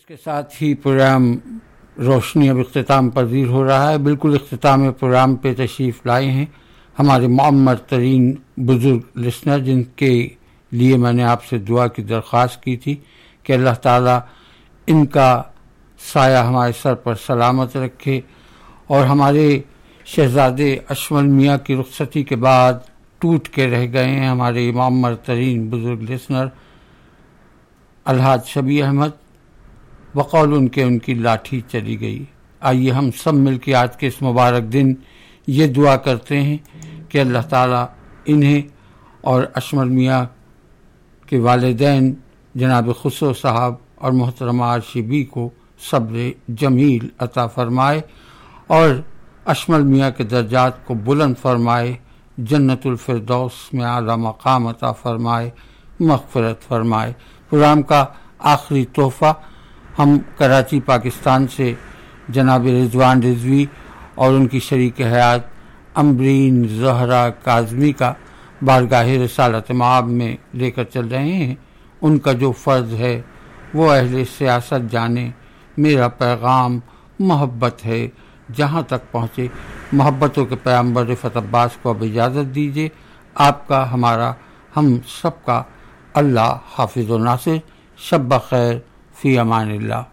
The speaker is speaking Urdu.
اس کے ساتھ ہی پروگرام روشنی اب اختتام پذیر ہو رہا ہے. بالکل اختتام پروگرام پہ تشریف لائے ہیں ہمارے معمر ترین بزرگ لسنر، جن کے لیے میں نے آپ سے دعا کی درخواست کی تھی کہ اللہ تعالیٰ ان کا سایہ ہمارے سر پر سلامت رکھے، اور ہمارے شہزادے اشمل میاں کی رخصتی کے بعد ٹوٹ کے رہ گئے ہیں ہمارے معمر ترین بزرگ لسنر الحاج شبیہ احمد، بقول ان کی لاٹھی چلی گئی. آئیے ہم سب مل کے آج کے اس مبارک دن یہ دعا کرتے ہیں کہ اللہ تعالیٰ انہیں اور اشمل میاں کے والدین جناب خسرو صاحب اور محترمہ عارشی بی کو صبر جمیل عطا فرمائے، اور اشمل میاں کے درجات کو بلند فرمائے، جنت الفردوس میں اعلیٰ مقام عطا فرمائے، مغفرت فرمائے. پروگرام کا آخری تحفہ ہم کراچی پاکستان سے جناب رضوان رضوی اور ان کی شریک حیات امبرین زہرا کاظمی کا بارگاہ رسالت مآب میں لے کر چل رہے ہیں. ان کا جو فرض ہے وہ اہل سیاست جانے، میرا پیغام محبت ہے جہاں تک پہنچے. محبتوں کے پیغمبر رفعت عباس کو اب اجازت دیجیے. آپ کا، ہمارا، ہم سب کا اللہ حافظ و ناصر. شب بخیر، فی امان اللہ.